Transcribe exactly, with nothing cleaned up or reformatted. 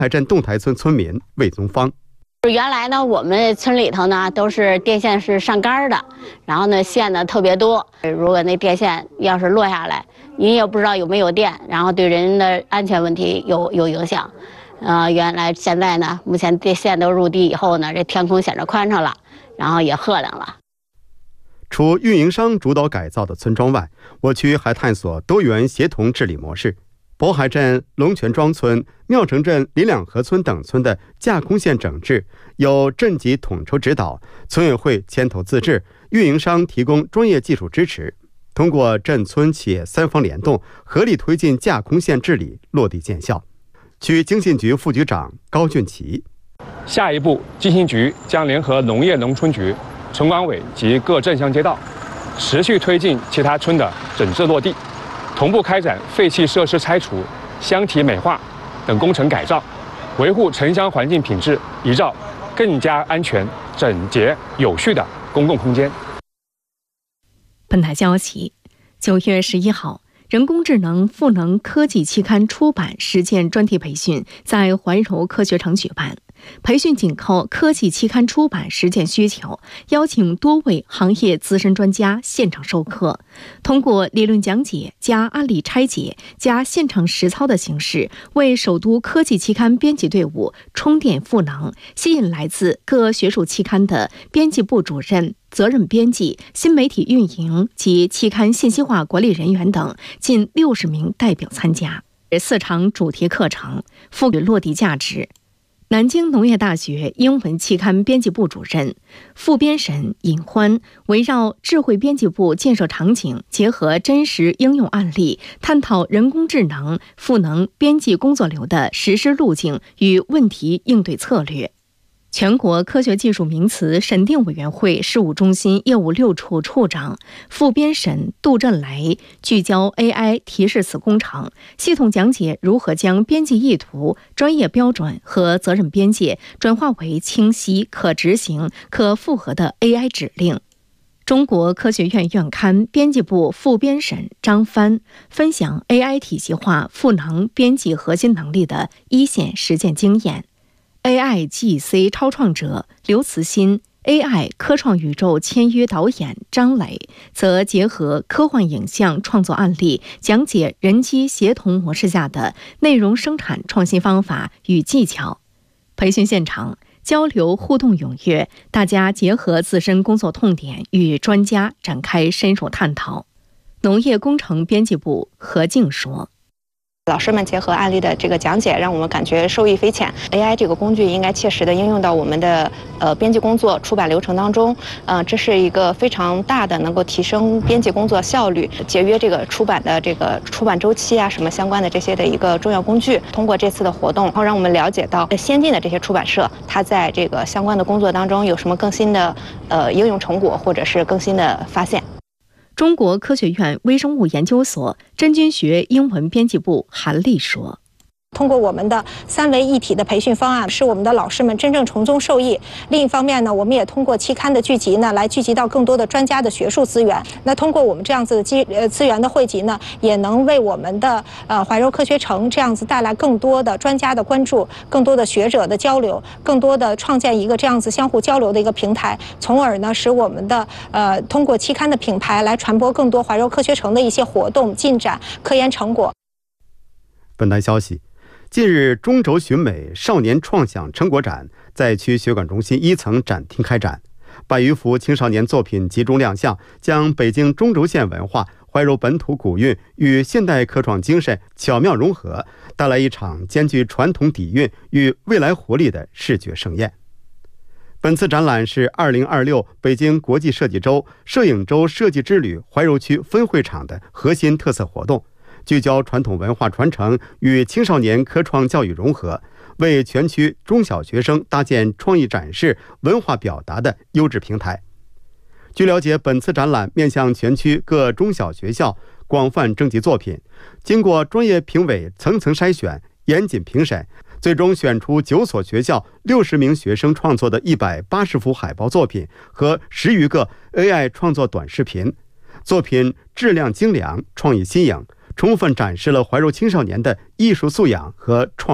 海镇洞台村村民魏宗芳。 原来呢，我们村里头呢都是电线是上杆的，然后呢线呢特别多。如果那电线要是落下来，你也不知道有没有电，然后对人的安全问题有有影响。呃，原来现在呢，目前电线都入地以后呢，这天空显着宽敞了，然后也赫亮了。 除运营商主导改造的村庄外，我区还探索多元协同治理模式。渤海镇龙泉庄村、庙城镇林两河村等村的架空线整治由镇级统筹指导，村委会牵头自治，运营商提供专业技术支持，通过镇村企业三方联动，合力推进架空线治理落地见效。区经信局副局长高俊奇： 下一步，经信局将联合农业农村局、村管委及各镇乡街道，持续推进其他村的整治落地，同步开展废弃设施拆除、箱体美化等工程改造，维护城乡环境品质，营造更加安全、整洁、有序的公共空间。 本台消息，九月十一号，人工智能赋能科技期刊出版实践专题培训在怀柔科学城举办。培训紧扣科技期刊出版实践需求，邀请多位行业资深专家现场授课，通过理论讲解加案例拆解加现场实操的形式，为首都科技期刊编辑队伍充电赋能，吸引来自各学术期刊的编辑部主任、责任编辑、新媒体运营及期刊信息化管理人员等近六十名代表参加。四场主题课程赋予落地价值。南京农业大学英文期刊编辑部主任、副编审尹欢围绕智慧编辑部建设场景，结合真实应用案例，探讨人工智能赋能编辑工作流的实施路径与问题应对策略。全国科学技术名词审定委员会事务中心业务六处处长、副编审杜振来聚焦 A I 提示词工程，系统讲解如何将编辑意图、专业标准和责任边界转化为清晰、可执行、可复核的 A I 指令。中国科学院院刊编辑部副编审张帆分享 A I 体系化赋能编辑核心能力的一线实践经验。A I G C 超创者刘慈欣、A I 科创宇宙签约导演张磊则结合科幻影像创作案例，讲解人机协同模式下的内容生产创新方法与技巧。培训现场交流互动踊跃，大家结合自身工作痛点与专家展开深入探讨。农业工程编辑部何静说： 老师们结合案例的这个讲解，让我们感觉受益匪浅。A I 这个工具应该切实的应用到我们的呃编辑工作、出版流程当中。呃，这是一个非常大的能够提升编辑工作效率、节约这个出版的这个出版周期啊什么相关的这些的一个重要工具。通过这次的活动，然后让我们了解到先进的这些出版社，它在这个相关的工作当中有什么更新的呃应用成果，或者是更新的发现。 中国科学院微生物研究所真菌学英文编辑部韩丽说： 通过我们的三维一体的培训方案，使我们的老师们真正从中受益。另一方面呢，我们也通过期刊的聚集呢，来聚集到更多的专家的学术资源。那通过我们这样子的基呃资源的汇集呢，也能为我们的呃怀柔科学城这样子带来更多的专家的关注，更多的学者的交流，更多的创建一个这样子相互交流的一个平台，从而呢使我们的呃通过期刊的品牌来传播更多怀柔科学城的一些活动进展、科研成果。 本台消息。近日，中轴寻美少年创想成果展在区学馆中心一层展厅开展，百余幅青少年作品集中亮相，将北京中轴线文化、怀柔本土古韵与现代科创精神巧妙融合，带来一场兼具传统底蕴与未来活力的视觉盛宴。本次展览是二零二六北京国际设计周摄影周设计之旅怀柔区分会场的核心特色活动，聚焦传统文化传承与青少年科创教育融合，为全区中小学生搭建创意展示、文化表达的优质平台。据了解，本次展览面向全区各中小学校广泛征集作品，经过专业评委层层筛选、严谨评审，最终选出九所学校六十名学生创作的一百八十幅海报作品和十余个 A I 创作短视频。作品质量精良，创意新颖，充分展示了怀柔青少年的艺术素养和创